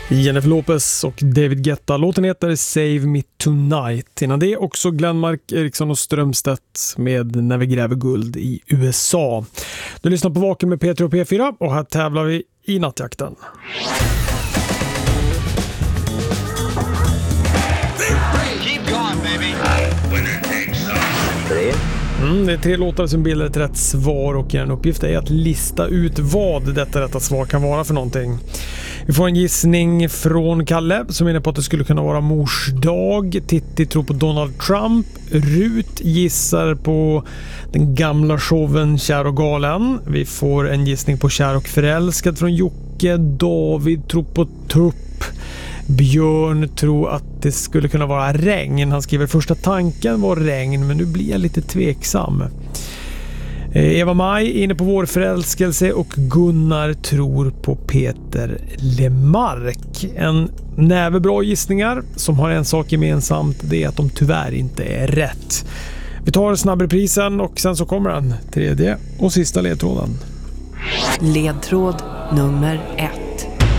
Jennifer Lopez och David Guetta. Låten heter Save Me Tonight. Innan det också Glenmark, Eriksson och Strömstedt med När vi gräver guld i USA. Du lyssnar på Vaken med Peter och P4 och här tävlar vi i nattjakten. Det är 3 låtar som bildar ett rätt svar och en uppgift är att lista ut vad detta rätta svar kan vara för någonting. Vi får en gissning från Kalle som är inne på att det skulle kunna vara mors dag. Titti tror på Donald Trump. Rut gissar på den gamla showen Kär och galen. Vi får en gissning på Kär och förälskad från Jocke. David tror på tupp. Björn tror att det skulle kunna vara regn. Han skriver första tanken var regn, men nu blir jag lite tveksam. Eva Maj inne på vår förälskelse och Gunnar tror på Peter Lemark. En näve bra gissningar som har en sak gemensamt, det är att de tyvärr inte är rätt. Vi tar snabbreprisen och sen så kommer den tredje och sista ledtråden. Ledtråd nummer 1.